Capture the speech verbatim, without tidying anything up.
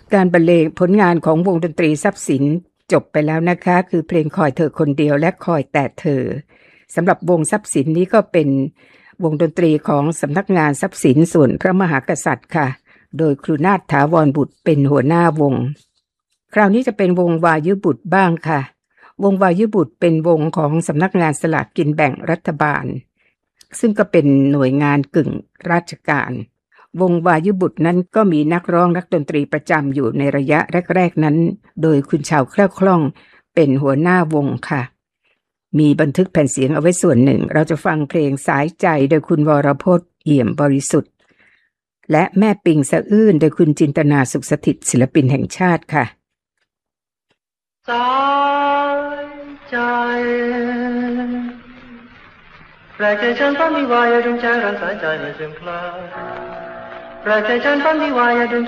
การบรรเลงผลงานของวงดนตรีทรัพย์สินจบไปแล้วนะคะคือเพลงคอยเธอคนเดียวและคอยแต่เธอสำหรับวงทรัพย์สินนี้ก็เป็นวงดนตรีของสำนักงานทรัพย์สินส่วนพระมหากษัตริย์ค่ะโดยครูนาถถาวรบุตรเป็นหัวหน้าวงคราวนี้จะเป็นวงวายุบุตรบ้างค่ะวงวายุบุตรเป็นวงของสำนักงานสลากกินแบ่งรัฐบาลซึ่งก็เป็นหน่วยงานกึ่งราชการวงวายุบุตรนั้นก็มีนักร้องนักดนตรีประจำอยู่ในระยะแรกๆนั้นโดยคุณชาวแคล่วคล่องเป็นหัวหน้าวงค่ะมีบันทึกแผ่นเสียงเอาไว้ส่วนหนึ่งเราจะฟังเพลงสายใจโดยคุณวรพจน์เอี่ยมบริสุทธิ์และแม่ปิงสะอื้นโดยคุณจินตนาสุขสถิตศิลปินแห่งชาติค่ะสายใจแปลกใจฉันฝันที่ว่าอย่าดวงใจรันสายใจไม่เสื่อมคลายแปลกใจฉันฝันที่ว่าอย่าดวง